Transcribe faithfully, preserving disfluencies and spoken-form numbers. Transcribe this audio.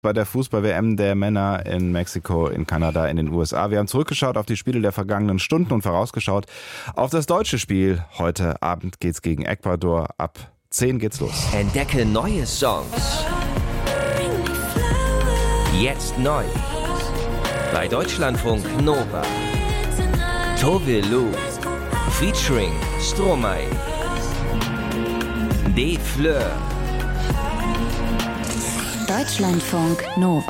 bei der Fußball-W M der Männer in Mexiko, in Kanada, in den U S A. Wir haben zurückgeschaut auf die Spiele der vergangenen Stunden und vorausgeschaut auf das deutsche Spiel. Heute Abend geht's gegen Ecuador. Ab zehn geht's los. Entdecke neue Songs. Jetzt neu. Bei Deutschlandfunk Nova. Tove Lo. Featuring Stromae. Des Fleurs. Deutschlandfunk Nova.